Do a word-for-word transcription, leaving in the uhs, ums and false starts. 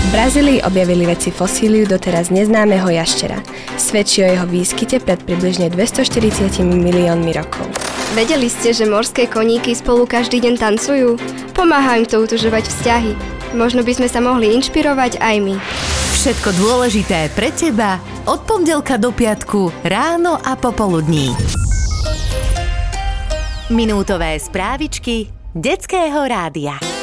V Brazílii objavili vedci fosíliu doteraz neznámeho jaštera. Svedčí o jeho výskyte pred približne dvestoštyridsať miliónmi rokov. Vedeli ste, že morské koníky spolu každý deň tancujú? Pomáhajú im to utužovať vzťahy. Možno by sme sa mohli inšpirovať aj my. Všetko dôležité pre teba od pondelka do piatku ráno a popoludní. Minútové správičky Detského rádia.